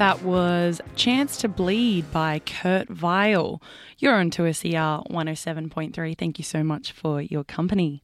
That was Chance to Bleed by Kurt Vile. You're on 2SER 107.3. Thank you so much for your company.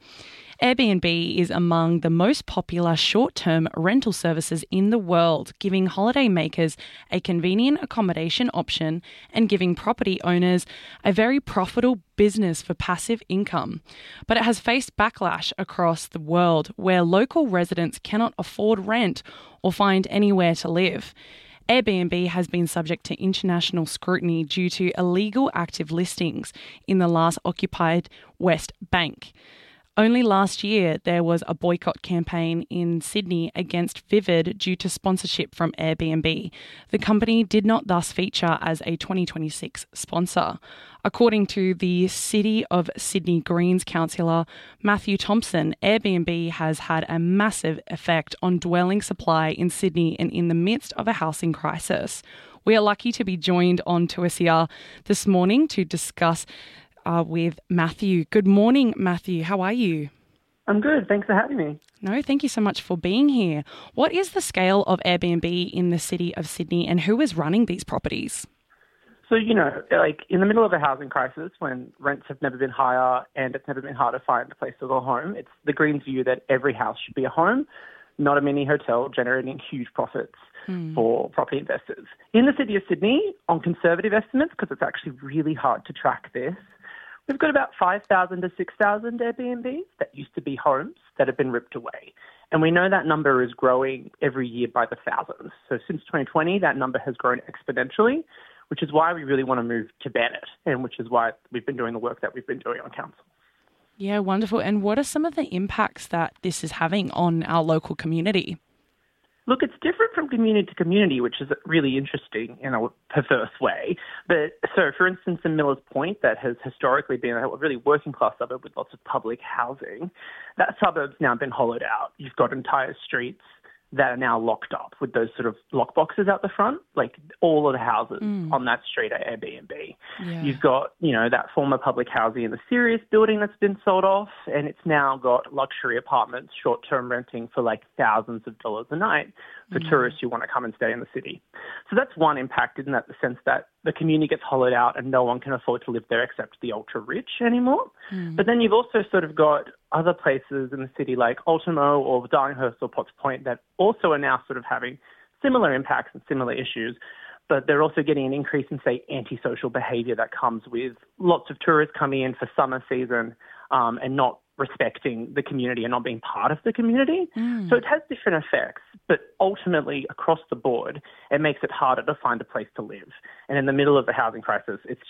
Airbnb is among the most popular short-term rental services in the world, giving holiday makers a convenient accommodation option and giving property owners a very profitable business for passive income. But it has faced backlash across the world where local residents cannot afford rent or find anywhere to live. Airbnb has been subject to international scrutiny due to illegal active listings in the last occupied West Bank. Only last year, there was a boycott campaign in Sydney against Vivid due to sponsorship from Airbnb. The company did not thus feature as a 2026 sponsor. According to the City of Sydney Greens councillor Matthew Thompson, Airbnb has had a massive effect on dwelling supply in Sydney and in the midst of a housing crisis. We are lucky to be joined on 2SER this morning to discuss with Matthew. Good morning, Matthew. How are you? I'm good. Thanks for having me. No, thank you so much for being here. What is the scale of Airbnb in the City of Sydney and who is running these properties? So, like in the middle of a housing crisis when rents have never been higher and it's never been harder to find a place to call home, it's the Greens' view that every house should be a home, not a mini hotel generating huge profits for property investors. In the City of Sydney, on conservative estimates, because it's actually really hard to track this, we've got about 5,000 to 6,000 Airbnbs that used to be homes that have been ripped away. And we know that number is growing every year by the thousands. So since 2020, that number has grown exponentially, which is why we really want to move to ban it, and which is why we've been doing the work that we've been doing on council. Yeah, wonderful. And what are some of the impacts that this is having on our local community? Look, it's different from community to community, which is really interesting in a perverse way. But so, for instance, in Millers Point, that has historically been a really working class suburb with lots of public housing, that suburb's now been hollowed out. You've got entire streets that are now locked up with those sort of lock boxes out the front. Like all of the houses on that street are Airbnb. Yeah. You've got, that former public housing in the Sirius building that's been sold off, and it's now got luxury apartments, short-term renting for like thousands of dollars a night for tourists who want to come and stay in the city. So that's one impact, in that the sense that the community gets hollowed out and no one can afford to live there except the ultra-rich anymore. But then you've also sort of got other places in the city like Ultimo or Darlinghurst or Potts Point that also are now sort of having similar impacts and similar issues, but they're also getting an increase in, say, antisocial behaviour that comes with lots of tourists coming in for summer season and not respecting the community and not being part of the community. So it has different effects, but ultimately across the board, it makes it harder to find a place to live. And in the middle of the housing crisis, it's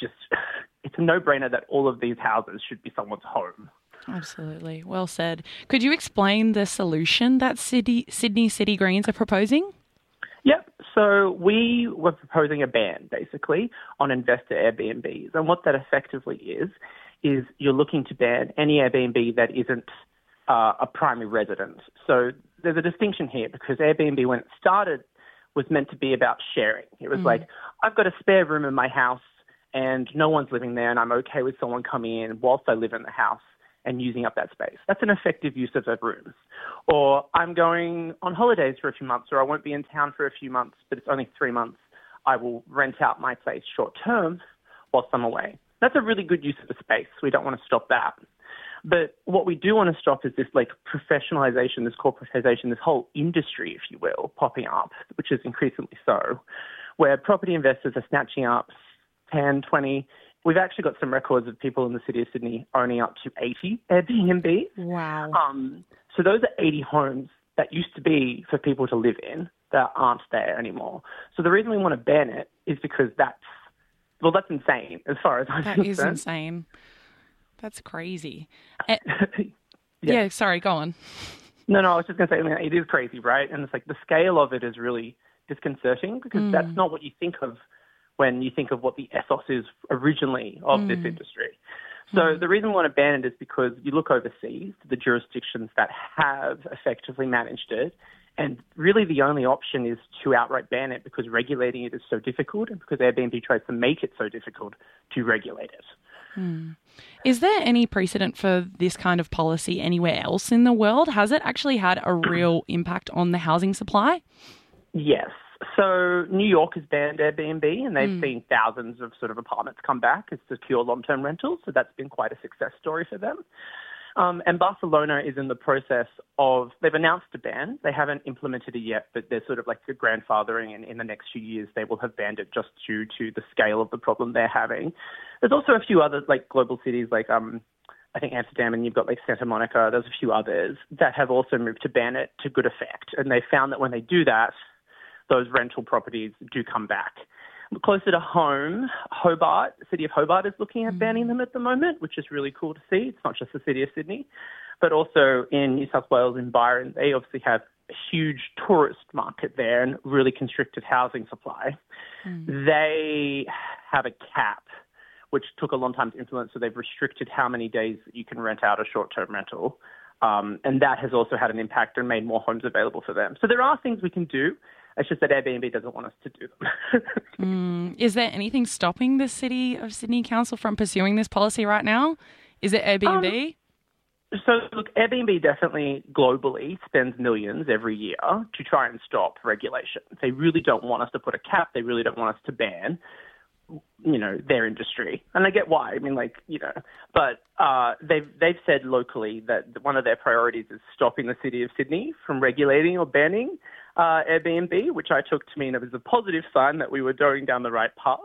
a no-brainer that all of these houses should be someone's home. Absolutely. Well said. Could you explain the solution that Sydney City Greens are proposing? Yep. So we were proposing a ban, basically, on investor Airbnbs. And what that effectively is you're looking to ban any Airbnb that isn't a primary resident. So there's a distinction here, because Airbnb, when it started, was meant to be about sharing. It was like, I've got a spare room in my house and no one's living there, and I'm okay with someone coming in whilst I live in the house and using up that space. That's an effective use of those rooms. Or I'm going on holidays for a few months, or I won't be in town for a few months, but it's only 3 months. I will rent out my place short term whilst I'm away. That's a really good use of the space. We don't want to stop that. But what we do want to stop is this professionalization, this corporatization, this whole industry, if you will, popping up, which is increasingly so, where property investors are snatching up 10, 20. We've actually got some records of people in the City of Sydney owning up to 80 Airbnbs. Wow. So those are 80 homes that used to be for people to live in that aren't there anymore. So the reason we want to ban it is because that's insane as far as I'm concerned. That is insane. That's crazy. Yeah, sorry, go on. No, I was just going to say, it is crazy, right? And it's like the scale of it is really disconcerting, because that's not what you think of when you think of what the ethos is originally of this industry. So the reason we want to ban it is because you look overseas to the jurisdictions that have effectively managed it, and really the only option is to outright ban it, because regulating it is so difficult, and because Airbnb tries to make it so difficult to regulate it. Is there any precedent for this kind of policy anywhere else in the world? Has it actually had a real impact on the housing supply? Yes. So New York has banned Airbnb, and they've seen thousands of sort of apartments come back as secure long-term rentals. So that's been quite a success story for them. And Barcelona is in the process of, they've announced a ban. They haven't implemented it yet, but they're sort of like the grandfathering, and in the next few years they will have banned it just due to the scale of the problem they're having. There's also a few other like global cities like I think Amsterdam, and you've got like Santa Monica. There's a few others that have also moved to ban it to good effect. And they found that when they do that, those rental properties do come back. Closer to home, Hobart, the city of Hobart is looking at banning them at the moment, which is really cool to see. It's not just the city of Sydney, but also in New South Wales, in Byron, they obviously have a huge tourist market there and really constricted housing supply. They have a cap, which took a long time to implement, so they've restricted how many days you can rent out a short-term rental. And that has also had an impact and made more homes available for them. So there are things we can do. It's just that Airbnb doesn't want us to do them. Is there anything stopping the City of Sydney Council from pursuing this policy right now? Is it Airbnb? So, look, Airbnb definitely globally spends millions every year to try and stop regulation. They really don't want us to put a cap. They really don't want us to ban, their industry. And I get why. I mean, but they've said locally that one of their priorities is stopping the City of Sydney from regulating or banning Airbnb, which I took to mean it was a positive sign that we were going down the right path.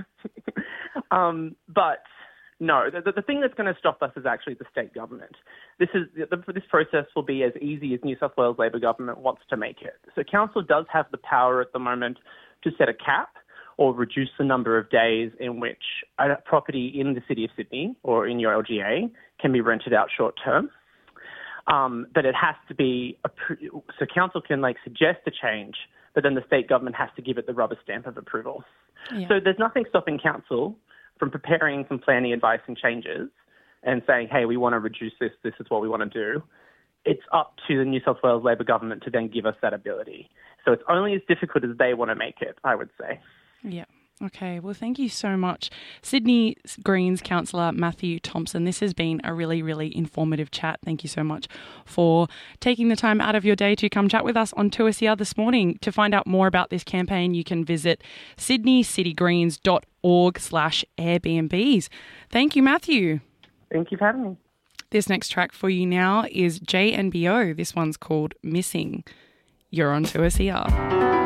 But no, the thing that's going to stop us is actually the state government. This process will be as easy as New South Wales Labor government wants to make it. So council does have the power at the moment to set a cap or reduce the number of days in which a property in the City of Sydney or in your LGA can be rented out short term. But it has to be, so council can suggest a change, but then the state government has to give it the rubber stamp of approval. Yeah. So there's nothing stopping council from preparing some planning advice and changes and saying, hey, we want to reduce this, this is what we want to do. It's up to the New South Wales Labor government to then give us that ability. So it's only as difficult as they want to make it, I would say. Yeah. Okay, well, thank you so much. Sydney Greens Councillor Matthew Thompson, this has been a really, really informative chat. Thank you so much for taking the time out of your day to come chat with us on 2SER this morning. To find out more about this campaign, you can visit sydneycitygreens.org/Airbnbs. Thank you, Matthew. Thank you for having me. This next track for you now is JNBO. This one's called Missing. You're on 2SER.